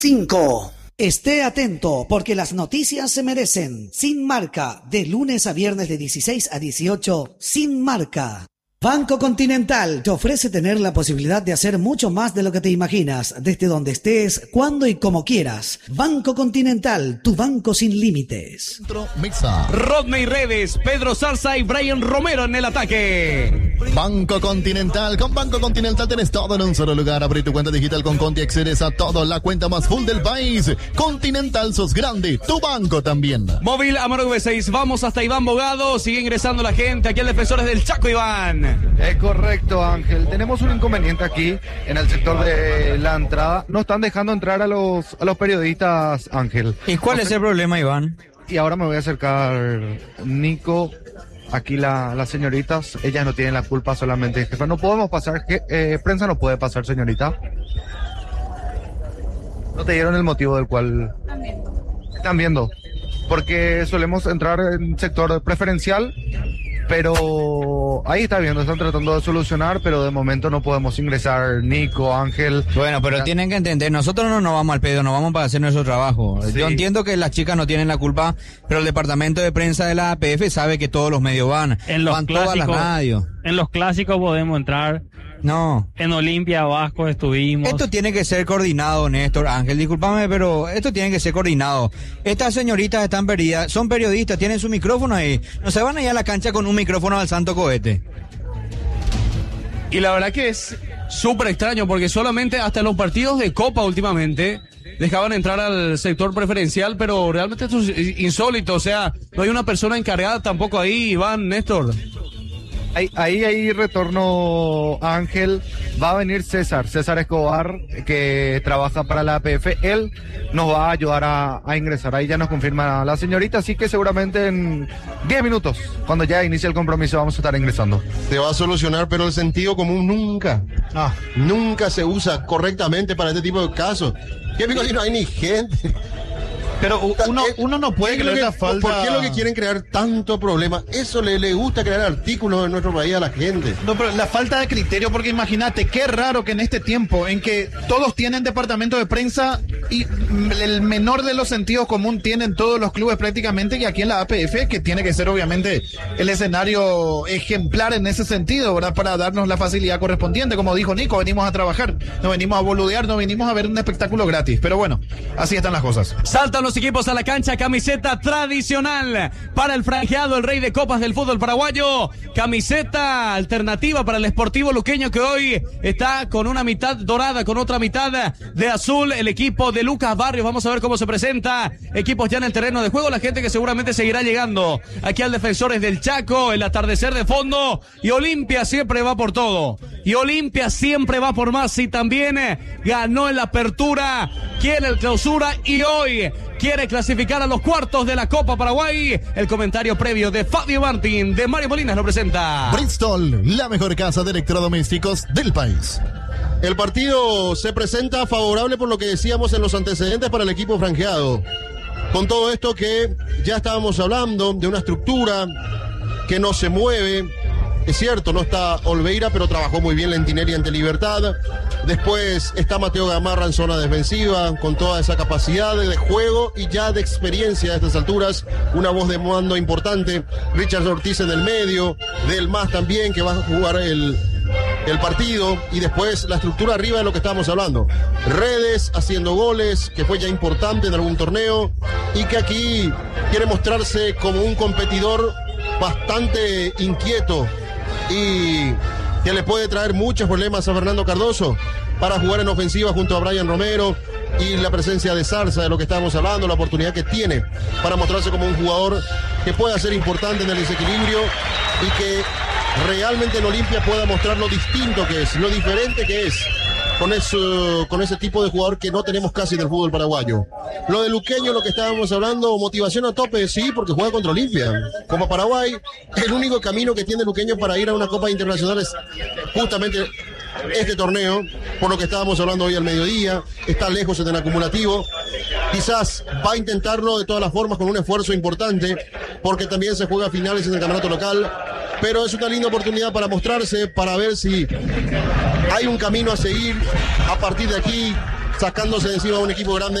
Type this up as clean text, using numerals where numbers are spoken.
5. Esté atento porque las noticias se merecen. Sin Marca, de lunes a viernes de 16 a 18, Sin Marca. Banco Continental te ofrece tener la posibilidad de hacer mucho más de lo que te imaginas, desde donde estés, cuando y como quieras. Banco Continental, tu banco sin límites. Rodney Redes, Pedro Zarza y Brian Romero en el ataque. Banco Continental, con Banco Continental tenés todo en un solo lugar. Abrí tu cuenta digital con Conti, accedes a todo, la cuenta más full del país. Continental, sos grande, tu banco también. Móvil Amaro V6, vamos hasta Iván Bogado, sigue ingresando la gente, aquí el Defensores del Chaco, Iván. Es correcto, Ángel. Tenemos un inconveniente aquí en el sector de la entrada. No están dejando entrar a los periodistas, Ángel. ¿Y cuál es el problema, Iván? Y ahora me voy a acercar, Nico. Aquí las señoritas, ellas no tienen la culpa, solamente jefa. No podemos pasar, prensa no puede pasar, señorita. No te dieron el motivo del cual están viendo. Porque solemos entrar en sector preferencial. Pero ahí está viendo, están tratando de solucionar, pero de momento no podemos ingresar, Nico, Ángel. Bueno, pero tienen que entender, nosotros no nos vamos al pedo, nos vamos para hacer nuestro trabajo. Sí. Yo entiendo que las chicas no tienen la culpa, pero el departamento de prensa de la APF sabe que todos los medios van todas las radios. En los clásicos podemos entrar. No. En Olimpia, Vasco estuvimos. Esto tiene que ser coordinado, Néstor, Ángel, discúlpame, pero esto tiene que ser coordinado. Estas señoritas están perdidas, son periodistas, tienen su micrófono ahí. No se van a ir a la cancha con un micrófono al santo cohete. Y la verdad que es súper extraño, porque solamente hasta los partidos de Copa últimamente dejaban entrar al sector preferencial, pero realmente esto es insólito, o sea, no hay una persona encargada tampoco ahí, Iván, Néstor. Ahí retorno, Ángel. Va a venir César Escobar, que trabaja para la APF. Él nos va a ayudar a ingresar. Ahí ya nos confirma la señorita, así que seguramente en 10 minutos, cuando ya inicie el compromiso, vamos a estar ingresando. Se va a solucionar, pero el sentido común nunca se usa correctamente para este tipo de casos. ¿Qué pico si no hay ni gente? Pero uno no puede creer la falta. ¿Por qué es lo que quieren crear tanto problema? Eso le gusta crear artículos en nuestro país a la gente. No, pero la falta de criterio, porque imagínate, qué raro que en este tiempo en que todos tienen departamento de prensa y el menor de los sentidos común tienen todos los clubes prácticamente, y aquí en la APF, que tiene que ser obviamente el escenario ejemplar en ese sentido, ¿verdad? Para darnos la facilidad correspondiente. Como dijo Nico, venimos a trabajar, no venimos a boludear, no venimos a ver un espectáculo gratis. Pero bueno, así están las cosas. Saltan los equipos a la cancha, camiseta tradicional para el franjeado, el rey de copas del fútbol paraguayo, camiseta alternativa para el Sportivo Luqueño, que hoy está con una mitad dorada, con otra mitad de azul, el equipo de Lucas Barrios. Vamos a ver cómo se presenta, equipos ya en el terreno de juego, la gente que seguramente seguirá llegando aquí al Defensores del Chaco, el atardecer de fondo, y Olimpia siempre va por todo, y Olimpia siempre va por más, y también ganó en la apertura, quiere el clausura, y hoy quiere clasificar a los cuartos de la Copa Paraguay. El comentario previo de Fabio Martín, de Mario Molinas, lo presenta. Bristol, la mejor casa de electrodomésticos del país. El partido se presenta favorable por lo que decíamos en los antecedentes para el equipo franjeado. Con todo esto que ya estábamos hablando de una estructura que no se mueve. Es cierto, no está Olveira, pero trabajó muy bien Lentinelli ante Libertad. Después está Mateo Gamarra en zona defensiva, con toda esa capacidad de juego y ya de experiencia a estas alturas. Una voz de mando importante. Richard Ortiz en el medio, Del Mas también, que va a jugar el partido. Y después la estructura arriba de lo que estábamos hablando. Redes haciendo goles, que fue ya importante en algún torneo. Y que aquí quiere mostrarse como un competidor bastante inquieto y que le puede traer muchos problemas a Fernando Cardoso para jugar en ofensiva junto a Brian Romero, y la presencia de Zarza, de lo que estábamos hablando, la oportunidad que tiene para mostrarse como un jugador que pueda ser importante en el desequilibrio y que realmente en Olimpia pueda mostrar lo distinto que es, lo diferente que es con ese tipo de jugador que no tenemos casi del fútbol paraguayo. Lo de Luqueño, lo que estábamos hablando, motivación a tope, sí, porque juega contra Olimpia. Copa Paraguay, el único camino que tiene Luqueño para ir a una Copa Internacional es justamente este torneo, por lo que estábamos hablando hoy al mediodía. Está lejos en el acumulativo. Quizás va a intentarlo de todas las formas con un esfuerzo importante, porque también se juega finales en el campeonato local. Pero es una linda oportunidad para mostrarse, para ver si hay un camino a seguir a partir de aquí, sacándose de encima a un equipo grande